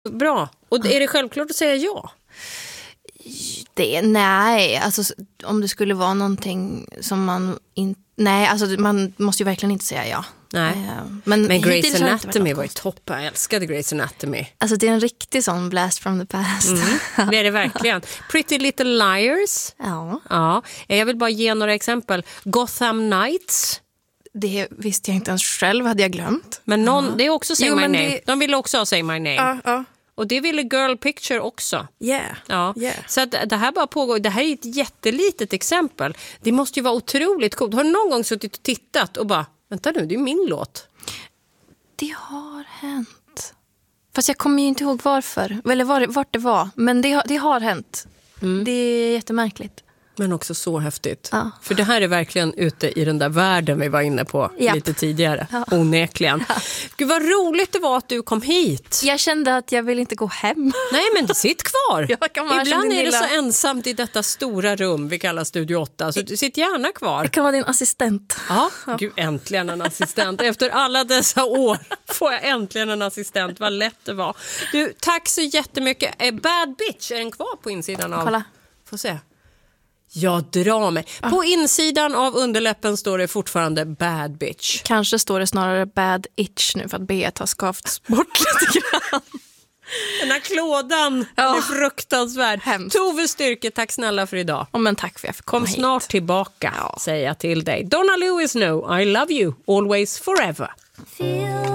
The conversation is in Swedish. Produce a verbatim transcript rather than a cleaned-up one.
Bra. Och är det självklart att säga ja? Det, nej, alltså om det skulle vara någonting som man inte... Nej, alltså man måste ju verkligen inte säga ja. Nej. Men, Men Grey's Anatomy var ju toppen. Jag älskade Grey's Anatomy. Alltså det är en riktig sån blast from the past. Mm, det är det verkligen. Pretty Little Liars. Ja. Ja. Jag vill bara ge några exempel. Gotham Knights. Det visste jag inte ens själv, hade jag glömt. Men någon, ja. Det är också Say jo, My men Name. det... De ville också ha Say My Name. Ja, ja. Och det ville Girl Picture också. Yeah. Ja. Yeah. Så att det här bara pågår. Det här är ett jättelitet exempel. Det måste ju vara otroligt coolt. Har du någon gång suttit och tittat och bara, vänta nu, det är min låt. Det har hänt. Fast jag kommer ju inte ihåg varför. Eller var, vart det var. Men det, det har hänt. Mm. Det är jättemärkligt. Men också så häftigt. Ja. För det här är verkligen ute i den där världen vi var inne på Japp. lite tidigare. Ja. Onekligen. Ja. Gud vad roligt det var att du kom hit. Jag kände att jag vill inte gå hem. Nej men det sitt kvar. Ibland är det lilla... så ensamt i detta stora rum vi kallar Studio åtta. Så du sitt gärna kvar. Jag kan vara din assistent. Ja, ja. Gud äntligen en assistent. Efter alla dessa år får jag äntligen en assistent. Vad lätt det var. Du, tack så jättemycket. Bad Bitch, är den kvar på insidan av? Kolla. Får se. Jag drar mig. Ah. På insidan av underläppen står det fortfarande Bad Bitch. Kanske står det snarare Bad Itch nu för att B har skavts bort lite grann. Den här klådan ja. är fruktansvärd. Hemskt. Tove Styrke, tack snälla för idag. Oh, men tack för att jag fick komma Kom hit. snart tillbaka, ja. säger jag till dig. Donna Lewis, no, I love you, always, forever.